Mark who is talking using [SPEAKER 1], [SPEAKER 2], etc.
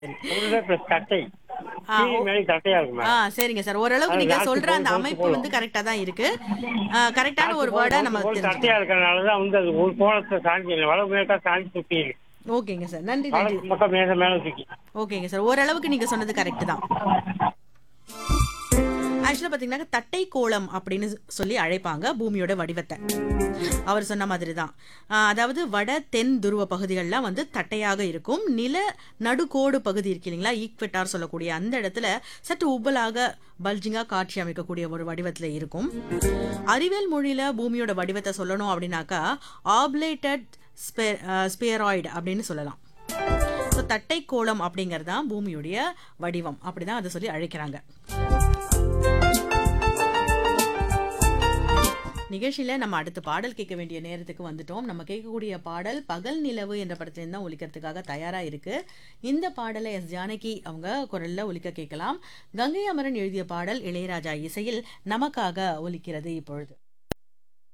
[SPEAKER 1] சரி.
[SPEAKER 2] உருளை பிளஸ் தட்டை.
[SPEAKER 1] ஆ
[SPEAKER 2] கீழ்
[SPEAKER 1] ஓ
[SPEAKER 2] மேலே தட்டையா இருக்கும் மேடம்.
[SPEAKER 1] சரிங்க சார். ஓரளவுக்கு
[SPEAKER 2] அது
[SPEAKER 1] நீங்க
[SPEAKER 2] நாட்டு
[SPEAKER 1] சொல்ற
[SPEAKER 2] போல்
[SPEAKER 1] அந்த
[SPEAKER 2] கொலுசு
[SPEAKER 1] அமைப்பு
[SPEAKER 2] போலும்.
[SPEAKER 1] வந்து கரெக்ட்டா தான் இருக்கு. கரெக்ட்டான
[SPEAKER 2] நாட்டு
[SPEAKER 1] ஒரு
[SPEAKER 2] போல்
[SPEAKER 1] வேர்டா
[SPEAKER 2] கொலுசு
[SPEAKER 1] நம்ம
[SPEAKER 2] போல் தட்டையா
[SPEAKER 1] தெரிஞ்சுக்கலாம்.
[SPEAKER 2] இருக்கிறனால தான் வந்து அது ஒரு கோலத்தை சாஞ்சி வலது மேற்கா சாஞ்சி சுத்தி இருக்கு.
[SPEAKER 1] ஓகேங்க சார். நன்றி, நன்றி.
[SPEAKER 2] வடக்கு பக்கம் மேலே தூக்கி.
[SPEAKER 1] ஓகேங்க சார். ஓரளவுக்கு நீங்க சொன்னது கரெக்ட் தான். ஆக்சுவலா பார்த்தீங்கன்னா, தட்டை கோலம் அப்படின்னு சொல்லி அழைப்பாங்க பூமியோட வடிவத்த. அவர் சொன்ன மாதிரி தான். அதாவது வட, தென் துருவ பகுதிகள்லாம் வந்து தட்டையாக இருக்கும். நில நடுக்கோடு பகுதி இருக்கு இல்லைங்களா? ஈக்வெட்டார் சொல்லக்கூடிய அந்த இடத்துல சற்று உப்பலாக பல்ஜிங்கா காட்சி அமைக்கக்கூடிய ஒரு வடிவத்துல இருக்கும். அறிவியல் மொழியில பூமியோட வடிவத்தை சொல்லணும் அப்படின்னாக்கா, ஆப்லேட்டட் ஸ்பியராய்டு அப்படின்னு சொல்லலாம். ஸோ தட்டை கோலம் அப்படிங்கிறது தான் பூமியுடைய வடிவம். அப்படிதான் அதை சொல்லி அழைக்கிறாங்க. நிகழ்ச்சியில நம்ம அடுத்த பாடல் கேட்க வேண்டிய நேரத்துக்கு வந்துட்டோம். நம்ம கேட்கக்கூடிய பாடல் பகல் நிலவு என்ற படத்திலிருந்து தான் ஒலிக்கிறதுக்காக தயாரா இருக்கு. இந்த பாடலை எஸ் ஜானகி அவங்க குரல்ல ஒலிக்க கேட்கலாம். கங்கை அமரன் எழுதிய பாடல் இளையராஜா இசையில் நமக்காக ஒலிக்கிறது இப்பொழுது.